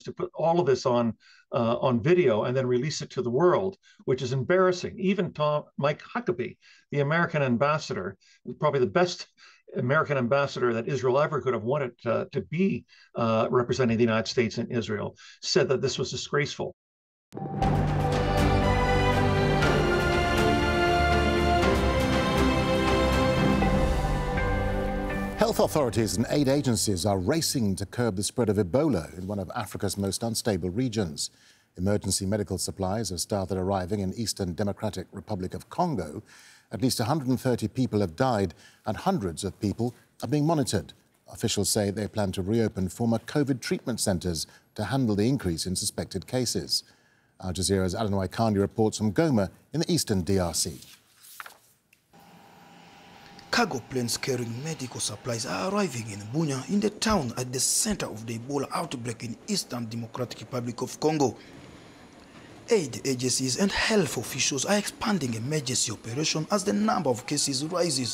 to put all of this on video and then release it to the world, which is embarrassing. Even Mike Huckabee, the American ambassador, probably the best American ambassador that Israel ever could have wanted to be representing the United States in Israel, said that this was disgraceful. Health authorities and aid agencies are racing to curb the spread of Ebola in one of Africa's most unstable regions. Emergency medical supplies have started arriving in Eastern Democratic Republic of Congo. At least 130 people have died and hundreds of people are being monitored. Officials say they plan to reopen former COVID treatment centres to handle the increase in suspected cases. Al Jazeera's Alan Waikani reports from Goma in the eastern DRC. Cargo planes carrying medical supplies are arriving in Bunia, in the town at the center of the Ebola outbreak in Eastern Democratic Republic of Congo. Aid agencies and health officials are expanding emergency operation as the number of cases rises.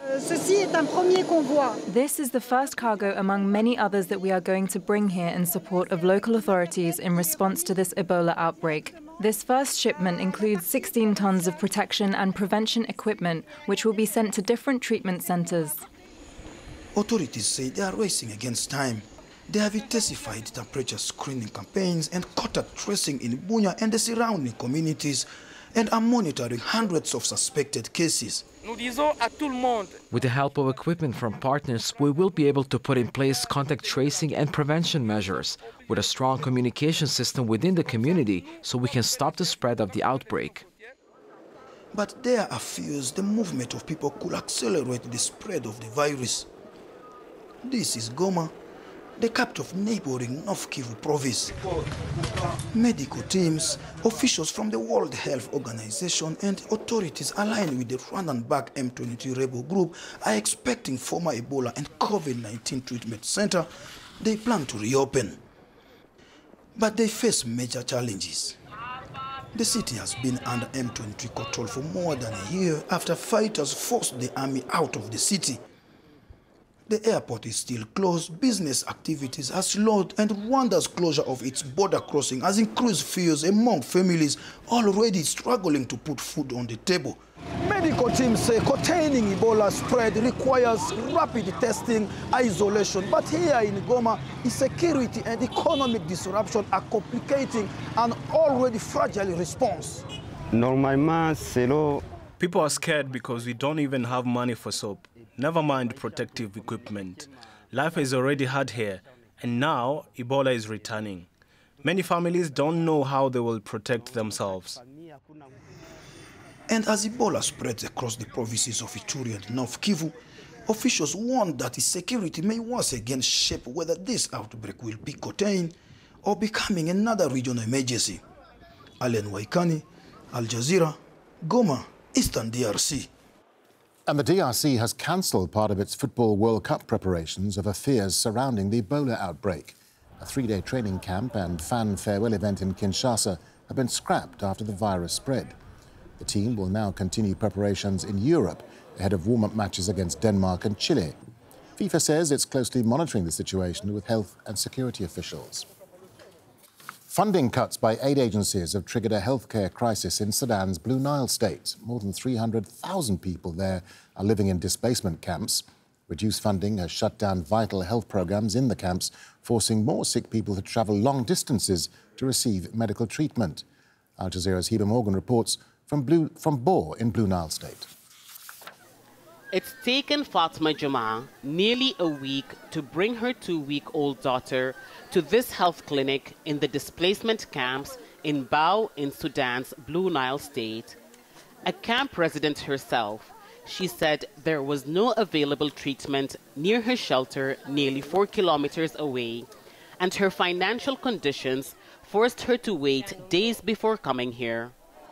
This is the first cargo among many others that we are going to bring here in support of local authorities in response to this Ebola outbreak. This first shipment includes 16 tons of protection and prevention equipment, which will be sent to different treatment centres. Authorities say they are racing against time. They have intensified temperature screening campaigns and contact tracing in Bunia and the surrounding communities, and are monitoring hundreds of suspected cases. With the help of equipment from partners, we will be able to put in place contact tracing and prevention measures with a strong communication system within the community so we can stop the spread of the outbreak. But there are fears the movement of people could accelerate the spread of the virus. This is Goma, the capital of neighboring North Kivu province. Medical teams, officials from the World Health Organization and authorities aligned with the Rwandan-backed M23 rebel group are expecting former Ebola and COVID-19 treatment center they plan to reopen. But they face major challenges. The city has been under M23 control for more than a year after fighters forced the army out of the city. The airport is still closed, business activities are slowed, and Rwanda's closure of its border crossing has increased fears among families already struggling to put food on the table. Medical teams say containing Ebola spread requires rapid testing, isolation, but here in Goma, insecurity and economic disruption are complicating an already fragile response. People are scared because we don't even have money for soap. Never mind protective equipment. Life is already hard here, and now Ebola is returning. Many families don't know how they will protect themselves. And as Ebola spreads across the provinces of Ituri and North Kivu, officials warn that its security may once again shape whether this outbreak will be contained or becoming another regional emergency. Alan Waikani, Al Jazeera, Goma, Eastern DRC. And the DRC has cancelled part of its Football World Cup preparations over fears surrounding the Ebola outbreak. A three-day training camp and fan farewell event in Kinshasa have been scrapped after the virus spread. The team will now continue preparations in Europe ahead of warm-up matches against Denmark and Chile. FIFA says it's closely monitoring the situation with health and security officials. Funding cuts by aid agencies have triggered a healthcare crisis in Sudan's Blue Nile state. More than 300,000 people there are living in displacement camps. Reduced funding has shut down vital health programs in the camps, forcing more sick people to travel long distances to receive medical treatment. Al Jazeera's Heba Morgan reports from Bor in Blue Nile state. It's taken Fatma Juma nearly a week to bring her 2-week-old daughter to this health clinic in the displacement camps in Bau in Sudan's Blue Nile state. A camp resident herself, she said there was no available treatment near her shelter nearly 4 kilometers away, and her financial conditions forced her to wait days before coming here.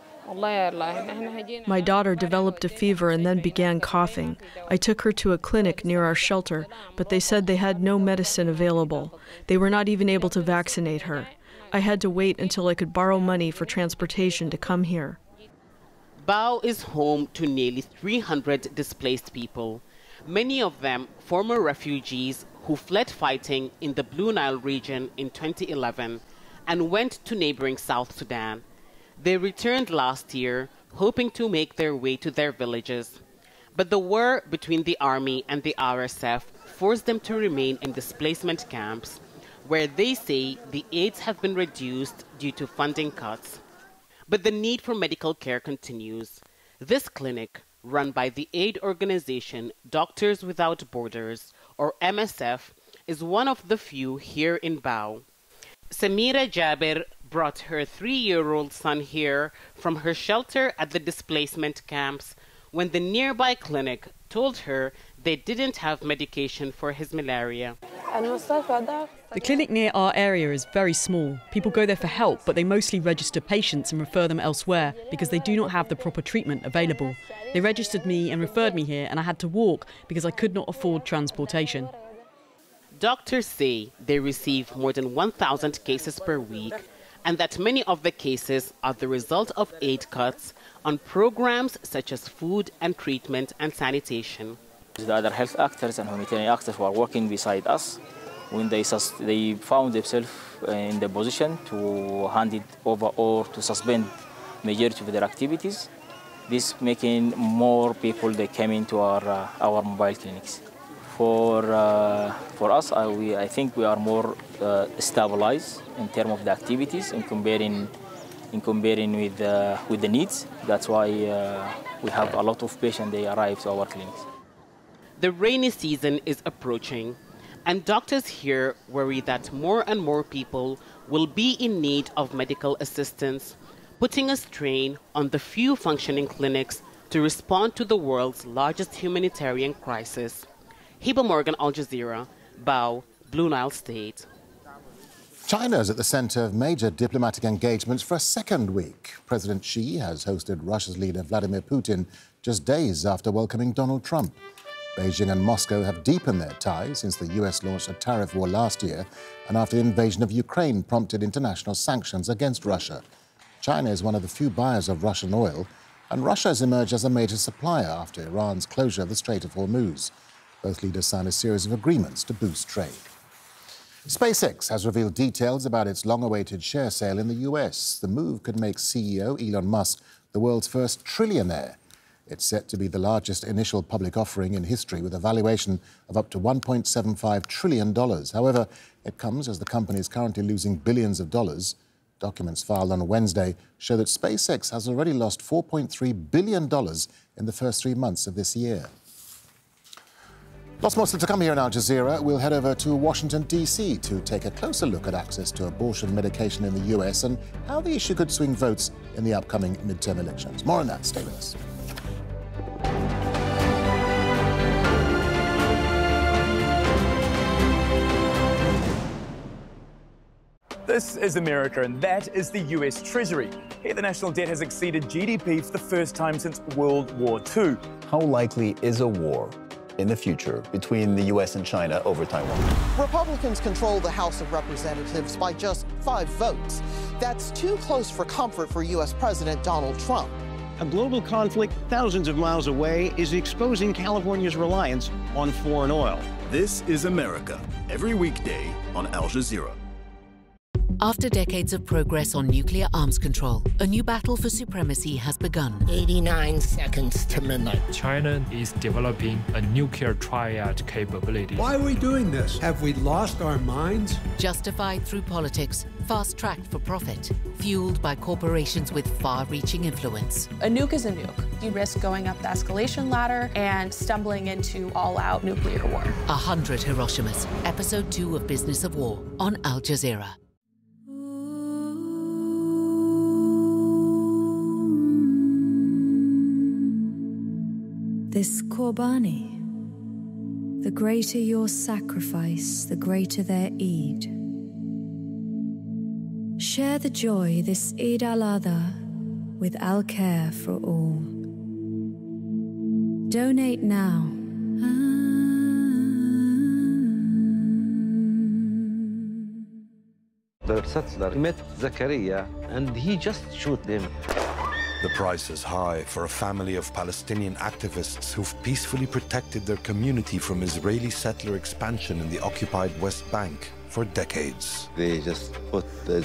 My daughter developed a fever and then began coughing. I took her to a clinic near our shelter, but they said they had no medicine available. They were not even able to vaccinate her. I had to wait until I could borrow money for transportation to come here. Bau is home to nearly 300 displaced people, many of them former refugees who fled fighting in the Blue Nile region in 2011 and went to neighboring South Sudan. They returned last year, hoping to make their way to their villages. But the war between the army and the RSF forced them to remain in displacement camps, where they say the aids have been reduced due to funding cuts. But the need for medical care continues. This clinic, run by the aid organization Doctors Without Borders, or MSF, is one of the few here in Bau. Samira Jabir brought her 3-year-old son here from her shelter at the displacement camps when the nearby clinic told her they didn't have medication for his malaria. The clinic near our area is very small. People go there for help, but they mostly register patients and refer them elsewhere because they do not have the proper treatment available. They registered me and referred me here, and I had to walk because I could not afford transportation. Doctors say they receive more than 1,000 cases per week, and that many of the cases are the result of aid cuts on programs such as food and treatment and sanitation. The other health actors and humanitarian actors who are working beside us, when they found themselves in the position to hand it over or to suspend majority of their activities, this making more people they came into our mobile clinics. For us, I think we are more stabilized in terms of the activities in comparing with the needs. That's why we have a lot of patients they arrive to our clinics. The rainy season is approaching, and doctors here worry that more and more people will be in need of medical assistance, putting a strain on the few functioning clinics to respond to the world's largest humanitarian crisis. Hiba Morgan, Al Jazeera, Bau, Blue Nile State. China is at the centre of major diplomatic engagements for a second week. President Xi has hosted Russia's leader Vladimir Putin just days after welcoming Donald Trump. Beijing and Moscow have deepened their ties since the US launched a tariff war last year and after the invasion of Ukraine prompted international sanctions against Russia. China is one of the few buyers of Russian oil, and Russia has emerged as a major supplier after Iran's closure of the Strait of Hormuz. Both leaders signed a series of agreements to boost trade. SpaceX has revealed details about its long-awaited share sale in the US. The move could make CEO Elon Musk the world's first trillionaire. It's set to be the largest initial public offering in history, with a valuation of up to $1.75 trillion. However, it comes as the company is currently losing billions of dollars. Documents filed on Wednesday show that SpaceX has already lost $4.3 billion in the first 3 months of this year. Lots more still to come here in Al Jazeera. We'll head over to Washington, D.C. to take a closer look at access to abortion medication in the US and how the issue could swing votes in the upcoming midterm elections. More on that. Stay with us. This is America, and that is the US Treasury. Here, the national debt has exceeded GDP for the first time since World War II. How likely is a war in the future between the US and China over Taiwan? Republicans control the House of Representatives by just 5 votes. That's too close for comfort for US President Donald Trump. A global conflict thousands of miles away is exposing California's reliance on foreign oil. This is America, every weekday on Al Jazeera. After decades of progress on nuclear arms control, a new battle for supremacy has begun. 89 seconds to midnight. China is developing a nuclear triad capability. Why are we doing this? Have we lost our minds? Justified through politics, fast-tracked for profit, fueled by corporations with far-reaching influence. A nuke is a nuke. You risk going up the escalation ladder and stumbling into all-out nuclear war. 100 Hiroshimas, Episode 2 of Business of War on Al Jazeera. This Qurbani, the greater your sacrifice, the greater their Eid. Share the joy this Eid al-Adha with Al-Care for all. Donate now. The settler met Zakaria and he just shoot them. The price is high for a family of Palestinian activists who've peacefully protected their community from Israeli settler expansion in the occupied West Bank for decades. They just put the